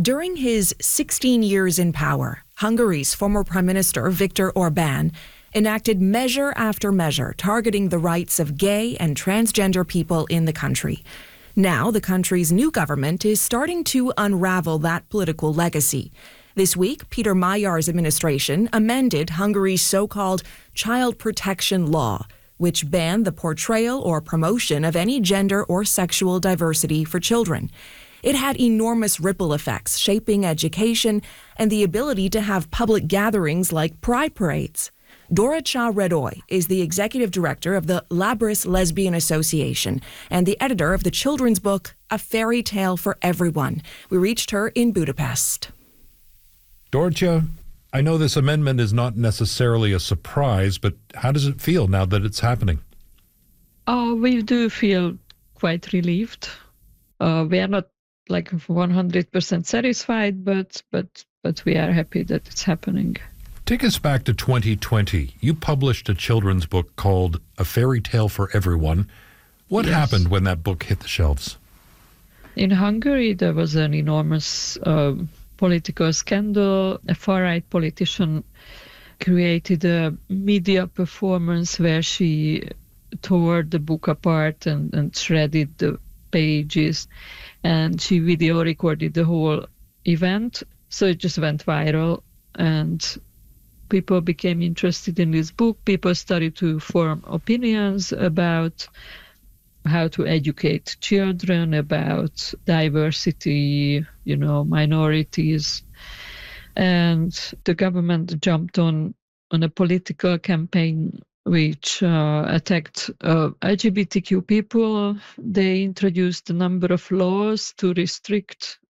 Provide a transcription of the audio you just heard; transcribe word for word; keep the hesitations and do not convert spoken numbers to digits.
During his sixteen years in power, Hungary's former Prime Minister Viktor Orbán enacted measure after measure targeting the rights of gay and transgender people in the country. Now, the country's new government is starting to unravel that political legacy. This week, Peter Magyar's administration amended Hungary's so-called child protection law, which banned the portrayal or promotion of any gender or sexual diversity for children. It had enormous ripple effects, shaping education and the ability to have public gatherings like pride parades. Dorottya Redoy is the executive director of the Labris Lesbian Association and the editor of the children's book, A Fairy Tale for Everyone. We reached her in Budapest. Dorottya, I know this amendment is not necessarily a surprise, but how does it feel now that it's happening? Oh, we do feel quite relieved. Uh, we are not like one hundred percent satisfied, but but but we are happy that it's happening. Take us back to twenty twenty. You published a children's book called A Fairy Tale for Everyone. What Yes. happened when that book hit the shelves? In Hungary, there was an enormous uh, political scandal. A far-right politician created a media performance where she tore the book apart and, and shredded the pages, and she video recorded the whole event. So it just went viral, and people became interested in this book. People started to form opinions about how to educate children, about diversity, you know, minorities. And the government jumped on, on a political campaign which uh, attacked uh, L G B T Q people. They introduced a number of laws to restrict